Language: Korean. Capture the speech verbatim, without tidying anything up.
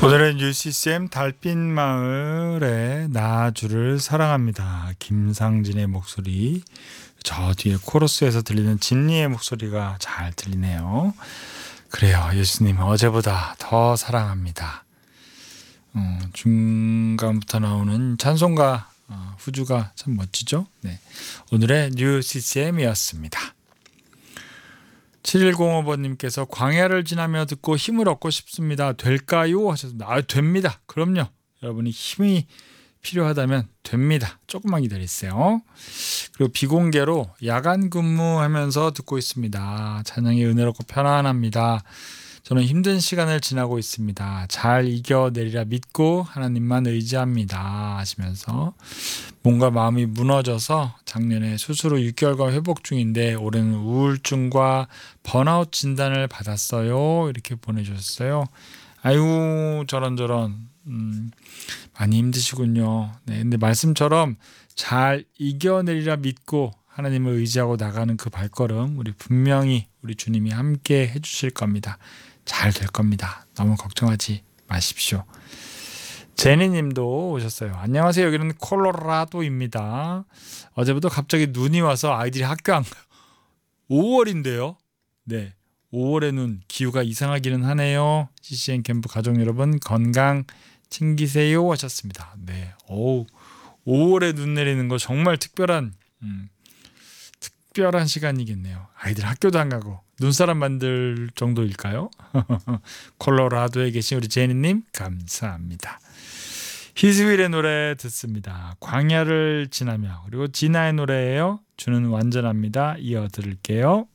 오늘은 유씨씨엠 달빛마을의 나주를 사랑합니다. 김상진의 목소리, 저 뒤에 코러스에서 들리는 진리의 목소리가 잘 들리네요. 그래요, 예수님 어제보다 더 사랑합니다. 어, 중간부터 나오는 찬송가 어, 후주가 참 멋지죠. 네, 오늘의 뉴씨씨엠이었습니다. 칠일공오 번님께서 광야를 지나며 듣고 힘을 얻고 싶습니다. 될까요? 하셨습니다. 아, 됩니다. 그럼요. 여러분이 힘이 필요하다면 됩니다. 조금만 기다리세요. 그리고 비공개로 야간 근무하면서 듣고 있습니다. 찬양이 은혜롭고 편안합니다. 저는 힘든 시간을 지나고 있습니다. 잘 이겨내리라 믿고 하나님만 의지합니다 하시면서 뭔가 마음이 무너져서 작년에 수술 후 육 개월간 회복 중인데 올해는 우울증과 번아웃 진단을 받았어요. 이렇게 보내주셨어요. 아이고 저런저런 음, 많이 힘드시군요. 네, 근데 말씀처럼 잘 이겨내리라 믿고 하나님을 의지하고 나가는 그 발걸음 우리 분명히 우리 주님이 함께 해주실 겁니다. 잘 될 겁니다. 너무 걱정하지 마십시오. 제니님도 오셨어요. 안녕하세요. 여기는 콜로라도입니다. 어제부터 갑자기 눈이 와서 아이들이 학교 안 가요. 오월인데요. 네, 오월의 눈 기후가 이상하기는 하네요. 씨씨엠 캠프 가족 여러분 건강 챙기세요 하셨습니다. 네, 오, 오월에 눈 내리는 거 정말 특별한 음, 특별한 시간이겠네요. 아이들 학교도 안 가고 눈사람 만들 정도일까요? 콜로라도에 계신 우리 제니님 감사합니다. 히즈윌의 노래 듣습니다. 광야를 지나며. 그리고 진아의 노래예요. 주는 완전합니다. 이어 들을게요.